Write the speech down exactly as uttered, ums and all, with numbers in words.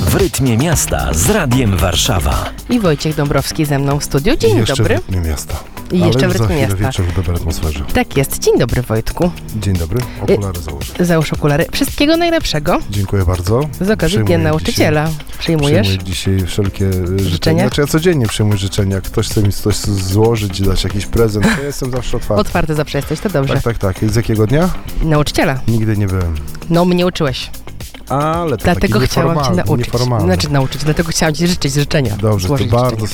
W rytmie miasta z Radiem Warszawa. I Wojciech Dąbrowski ze mną w studiu. Dzień jeszcze dobry. w rytmie miasta. I jeszcze Ale w rytmie za chwilę miasta. wieczór w dobrej atmosferze. Tak jest. Dzień dobry, Wojtku. Dzień dobry. Okulary założę. Załóż okulary. Wszystkiego najlepszego Dziękuję bardzo. z okazji Dnia Przyjmuję Nauczyciela. Dzisiaj, Przyjmujesz? przyjmuję dzisiaj wszelkie e, życzenia. Życzenia? Znaczy ja codziennie przyjmuję życzenia. Jak ktoś chce mi coś złożyć, dać jakiś prezent, to ja jestem zawsze otwarty. Otwarty zawsze jesteś, to dobrze. Tak, tak, tak. Z jakiego dnia? Nauczyciela. Nigdy nie byłem. No, mnie uczyłeś. Ale to Dlatego taki chciałam cię nieformalny, nauczyć. nieformalny. Znaczy nauczyć, dlatego chciałam ci życzyć życzenia. Dobrze, to Złożyć bardzo życzenia.